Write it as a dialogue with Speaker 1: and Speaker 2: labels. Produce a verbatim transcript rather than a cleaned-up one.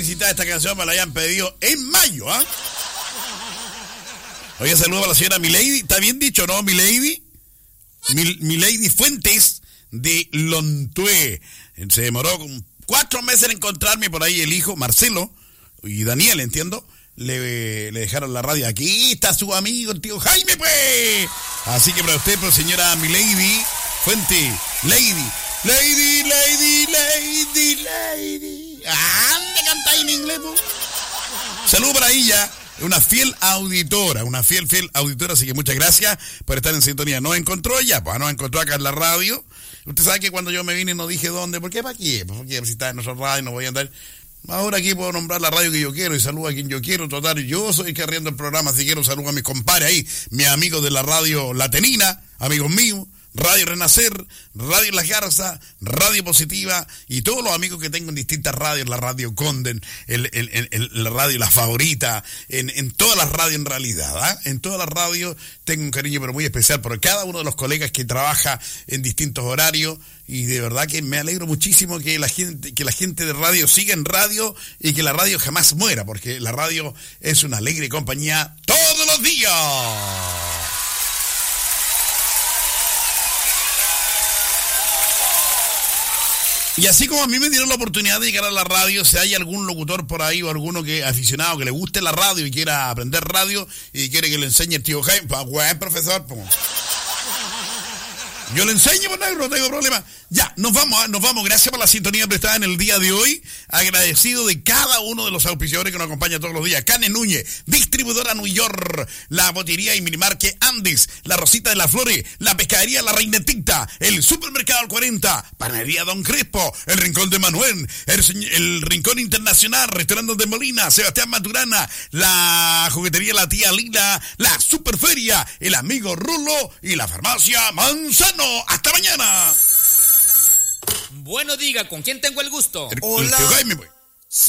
Speaker 1: solicitada esta canción, me la hayan pedido en mayo, ¿ah? ¿eh? Oye, saludo a la señora Milady. ¿Está bien dicho, no, Milady? Mil, Milady Fuentes de Lontué. Se demoró cuatro meses en encontrarme por ahí el hijo, Marcelo, y Daniel, entiendo. Le, le dejaron la radio. Aquí está su amigo, el tío Jaime, pues. Así que para usted, pues, señora Milady Fuente, Lady, Lady, Lady, Lady, Lady. ¡Ande, canta en inglés, pues! Saludos para ella. Una fiel auditora, una fiel, fiel auditora, así que muchas gracias por estar en sintonía. ¿Nos encontró ella? Pues nos encontró acá en la radio. Usted sabe que cuando yo me vine no dije dónde, ¿por qué para qué? Porque si está en nuestra radio no voy a andar. Ahora aquí puedo nombrar la radio que yo quiero y saludo a quien yo quiero. Total, yo soy que arriendo el programa, si quiero saludo a mis compadres ahí, mis amigos de la radio latenina, amigos míos. Radio Renacer, Radio Las Garzas, Radio Positiva y todos los amigos que tengo en distintas radios, la Radio Conden, el, el, el, el, la radio La Favorita, en, en todas las radios en realidad, ¿eh? En todas las radios tengo un cariño pero muy especial por cada uno de los colegas que trabaja en distintos horarios y de verdad que me alegro muchísimo que la gente, que la gente de radio siga en radio y que la radio jamás muera, porque la radio es una alegre compañía todos los días. Y así como a mí me dieron la oportunidad de llegar a la radio, si hay algún locutor por ahí o alguno que aficionado que le guste la radio y quiera aprender radio y quiere que le enseñe el tío Jaime, pues buen profesor, pues. Yo le enseño, pues no tengo problema. Ya, nos vamos, nos vamos. Gracias por la sintonía prestada en el día de hoy. Agradecido de cada uno de los auspiciadores que nos acompañan todos los días. Cane Núñez, distribuidora New York, la botería y minimarket Andes, la Rosita de las Flores, la pescadería La Reinetita, el supermercado El cuarenta, panadería Don Crespo, el Rincón de Manuel, el, el Rincón Internacional, restaurante de Molina, Sebastián Maturana, la juguetería La Tía Lila, la Superferia, el amigo Rulo y la farmacia Manzano. Hasta mañana.
Speaker 2: Bueno, diga, ¿con quién tengo el gusto?
Speaker 1: El,
Speaker 3: Hola.
Speaker 1: el tío Jaime, pues.